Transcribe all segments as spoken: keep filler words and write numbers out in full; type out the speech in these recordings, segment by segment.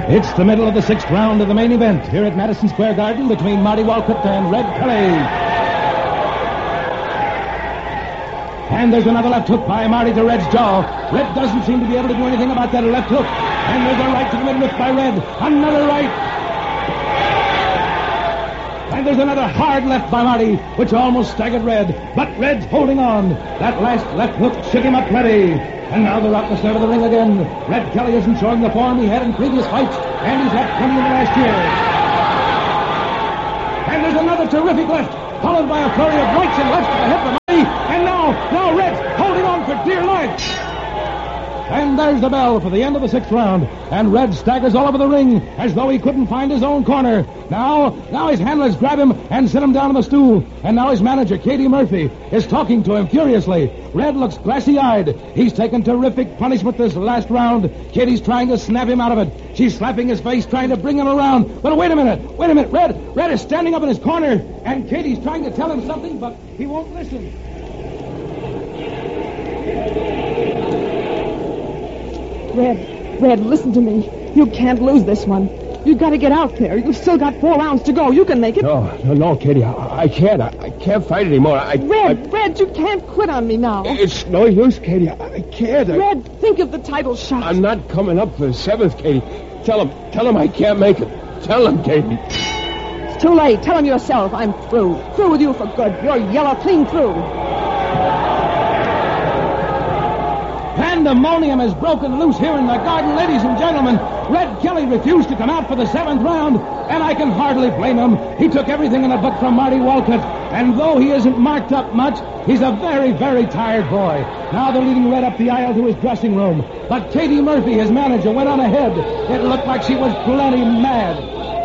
It's the middle of the sixth round of the main event here at Madison Square Garden between Marty Walcott and Red Kelly. And there's another left hook by Marty to Red's jaw. Red doesn't seem to be able to do anything about that left hook. And there's a right to the midriff by Red. Another right. And there's another hard left by Marty, which almost staggered Red. But Red's holding on. That last left hook shook him up plenty. And now they're out the start of the ring again. Red Kelly isn't showing the form he had in previous fights, and he's had plenty in the last year. And there's another terrific left, followed by a flurry of rights and lefts to the hip of Marty. And now, now Red's holding on for dear life. And there's the bell for the end of the sixth round. And Red staggers all over the ring as though he couldn't find his own corner. Now, now his handlers grab him and sit him down on the stool. And now his manager, Katie Murphy, is talking to him furiously. Red looks glassy-eyed. He's taken terrific punishment this last round. Katie's trying to snap him out of it. She's slapping his face, trying to bring him around. But wait a minute, wait a minute. Red, Red is standing up in his corner. And Katie's trying to tell him something, but he won't listen. Red, Red, listen to me. You can't lose this one. You've got to get out there. You've still got four rounds to go. You can make it. No, no, no, Katie. I, I can't. I, I can't fight anymore. I, Red, I, Red, you can't quit on me now. It's no use, Katie. I, I can't. I, Red, think of the title shot. I'm not coming up for the seventh, Katie. Tell him. Tell him I can't make it. Tell him, Katie. It's too late. Tell him yourself. I'm through. Through with you for good. You're yellow, clean through. Pandemonium is broken loose here in the garden, ladies and gentlemen. Red Kelly refused to come out for the seventh round, and I can hardly blame him. He took everything in the book from Marty Walcott, and though he isn't marked up much, he's a very, very tired boy. Now they're leading Red up the aisle to his dressing room, but Katie Murphy, his manager, went on ahead. It looked like she was plenty mad.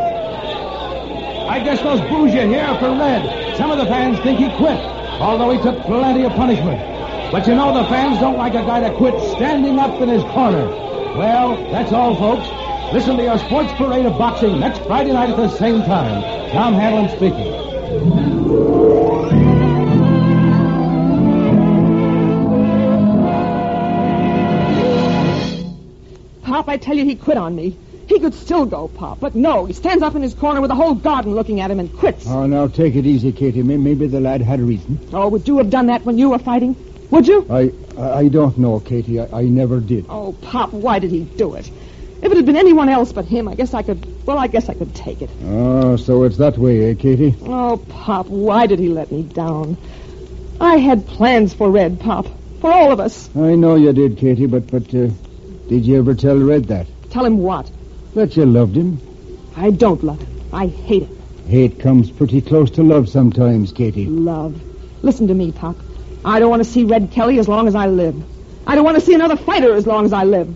I guess those boos you hear are for Red. Some of the fans think he quit, although he took plenty of punishment. But you know the fans don't like a guy to quit standing up in his corner. Well, that's all, folks. Listen to your sports parade of boxing next Friday night at the same time. Tom Hanlon speaking. Pop, I tell you, he quit on me. He could still go, Pop, but no, he stands up in his corner with the whole garden looking at him and quits. Oh, now take it easy, Katie. Maybe the lad had a reason. Oh, would you have done that when you were fighting? Would you? I I don't know, Katie. I, I never did. Oh, Pop, why did he do it? If it had been anyone else but him, I guess I could, well, I guess I could take it. Oh, so it's that way, eh, Katie? Oh, Pop, why did he let me down? I had plans for Red, Pop, for all of us. I know you did, Katie, but, but uh, did you ever tell Red that? Tell him what? That you loved him. I don't love him. I hate him. Hate comes pretty close to love sometimes, Katie. Love. Listen to me, Pop. I don't want to see Red Kelly as long as I live. I don't want to see another fighter as long as I live.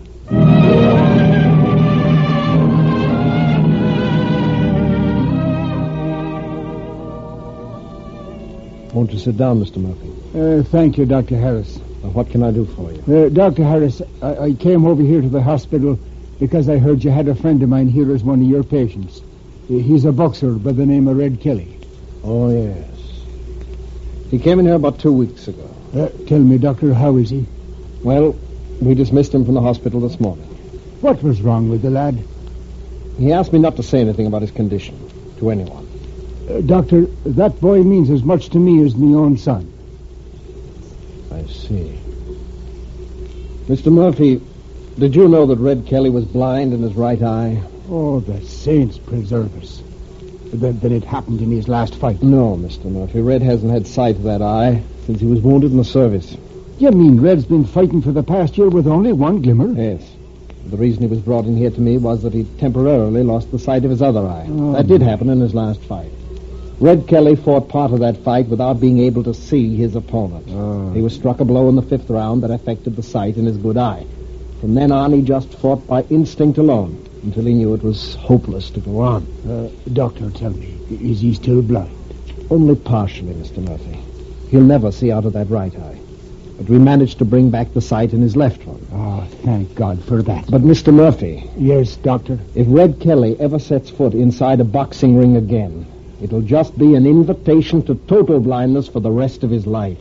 Won't you sit down, Mister Murphy? Uh, thank you, Doctor Harris. Now, what can I do for you? Uh, Doctor Harris, I, I came over here to the hospital because I heard you had a friend of mine here as one of your patients. He's a boxer by the name of Red Kelly. Oh, yes. He came in here about two weeks ago. Uh, tell me, Doctor, how is he? Well, we dismissed him from the hospital this morning. What was wrong with the lad? He asked me not to say anything about his condition to anyone. Uh, doctor, that boy means as much to me as my own son. I see. Mister Murphy, did you know that Red Kelly was blind in his right eye? Oh, the saints preserve us. That, that it happened in his last fight. No, Mister Murphy. Red hasn't had sight of that eye since he was wounded in the service. You mean Red's been fighting for the past year with only one glimmer? Yes. The reason he was brought in here to me was that he temporarily lost the sight of his other eye. Oh. That did happen in his last fight. Red Kelly fought part of that fight without being able to see his opponent. Oh. He was struck a blow in the fifth round that affected the sight in his good eye. From then on, he just fought by instinct alone until he knew it was hopeless to go on. Uh, doctor, tell me, is he still blind? Only partially, Mister Murphy. He'll never see out of that right eye. But we managed to bring back the sight in his left one. Oh, thank God for that. But, Mister Murphy... Yes, Doctor? If Red Kelly ever sets foot inside a boxing ring again, it'll just be an invitation to total blindness for the rest of his life.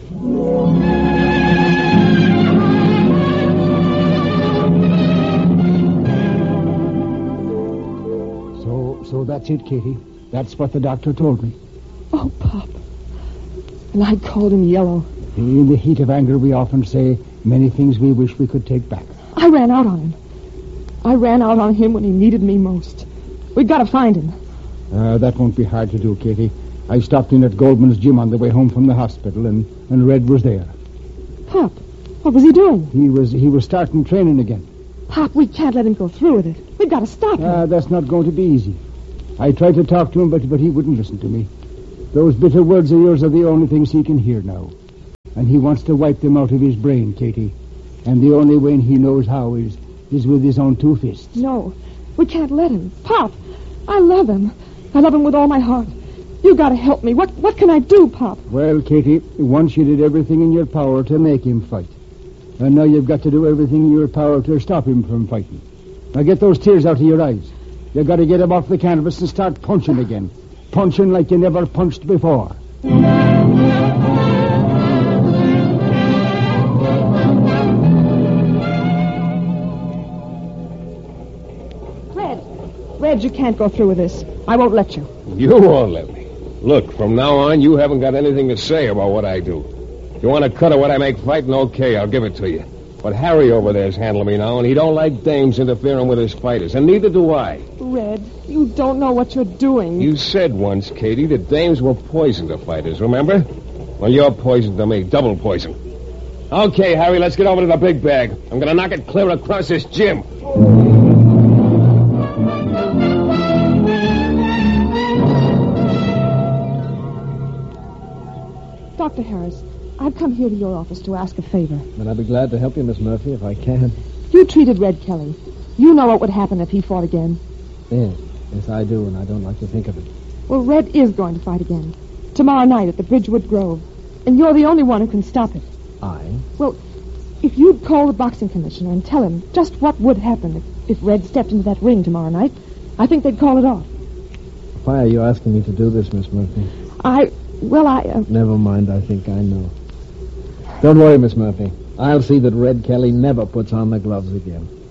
that's it, Katie. That's what the doctor told me. Oh, Pop. And I called him yellow. In the heat of anger, we often say many things we wish we could take back. I ran out on him. I ran out on him when he needed me most. We've got to find him. Uh, that won't be hard to do, Katie. I stopped in at Goldman's gym on the way home from the hospital, and, and Red was there. Pop, what was he doing? He was he was starting training again. Pop, we can't let him go through with it. We've got to stop him. Uh, that's not going to be easy. I tried to talk to him, but, but he wouldn't listen to me. Those bitter words of yours are the only things he can hear now. And he wants to wipe them out of his brain, Katie. And the only way he knows how is, is with his own two fists. No, we can't let him. Pop, I love him. I love him with all my heart. You got to help me. What what can I do, Pop? Well, Katie, once you did everything in your power to make him fight. And now you've got to do everything in your power to stop him from fighting. Now get those tears out of your eyes. You've got to get him off the canvas and start punching again. Punching like you never punched before. Red. Red, you can't go through with this. I won't let you. You won't let me. Look, from now on, you haven't got anything to say about what I do. If you want to cut of what I make fighting, okay, I'll give it to you. But Harry over there's handling me now, and he don't like dames interfering with his fighters, and neither do I. Red, you don't know what you're doing. You said once, Katie, that dames were poison to fighters, remember? Well, you're poison to me, double poison. Okay, Harry, let's get over to the big bag. I'm going to knock it clear across this gym. Doctor Harris, I've come here to your office to ask a favor. But I'd be glad to help you, Miss Murphy, if I can. You treated Red Kelly. You know what would happen if he fought again. Yes, yes, I do, and I don't like to think of it. Well, Red is going to fight again. Tomorrow night at the Bridgewood Grove. And you're the only one who can stop it. I? Well, if you'd call the boxing commissioner and tell him just what would happen if, if Red stepped into that ring tomorrow night, I think they'd call it off. Why are you asking me to do this, Miss Murphy? I... Well, I... Uh... Never mind, I think I know. Don't worry, Miss Murphy. I'll see that Red Kelly never puts on the gloves again.